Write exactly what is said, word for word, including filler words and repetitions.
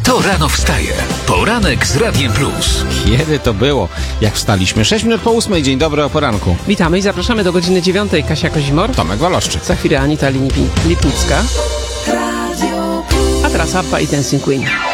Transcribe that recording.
To rano wstaje. Poranek z Radiem Plus. Kiedy to było? Jak wstaliśmy? sześć minut po ósmej. Dzień dobry, o poranku. Witamy i zapraszamy do godziny dziewiątej. Kasia Kozimor. Tomek Waloszczyk. Za chwilę Anita Lipnicka. A teraz Abba i Dancing Queen.